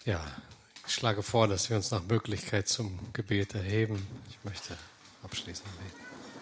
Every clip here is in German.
Ja, ich schlage vor, dass wir uns nach Möglichkeit zum Gebet erheben. Ich möchte abschließend beten.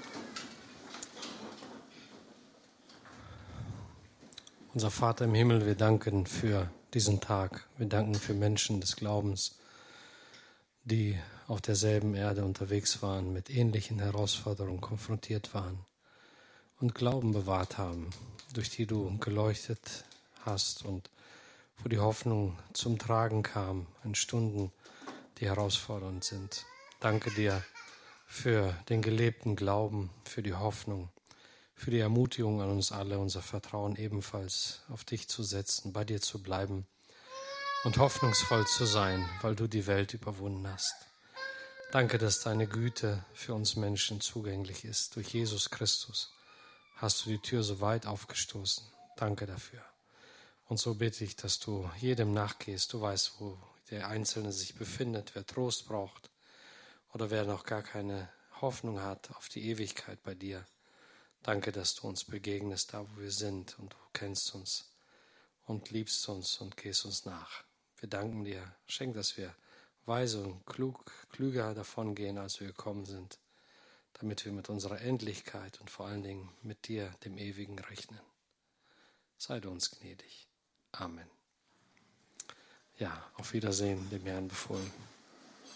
Unser Vater im Himmel, wir danken für diesen Tag. Wir danken für Menschen des Glaubens, die auf derselben Erde unterwegs waren, mit ähnlichen Herausforderungen konfrontiert waren und Glauben bewahrt haben, durch die du geleuchtet hast und wo die Hoffnung zum Tragen kam in Stunden, die herausfordernd sind. Danke dir für den gelebten Glauben, für die Hoffnung, für die Ermutigung an uns alle, unser Vertrauen ebenfalls auf dich zu setzen, bei dir zu bleiben und hoffnungsvoll zu sein, weil du die Welt überwunden hast. Danke, dass deine Güte für uns Menschen zugänglich ist. Durch Jesus Christus hast du die Tür so weit aufgestoßen. Danke dafür. Und so bitte ich, dass du jedem nachgehst. Du weißt, wo der Einzelne sich befindet, wer Trost braucht oder wer noch gar keine Hoffnung hat auf die Ewigkeit bei dir. Danke, dass du uns begegnest, da wo wir sind, und du kennst uns und liebst uns und gehst uns nach. Wir danken dir. Schenk, dass wir weise und klüger davon gehen, als wir gekommen sind, damit wir mit unserer Endlichkeit und vor allen Dingen mit dir, dem Ewigen, rechnen. Sei du uns gnädig. Amen. Ja, auf Wiedersehen, dem Herrn befohlen.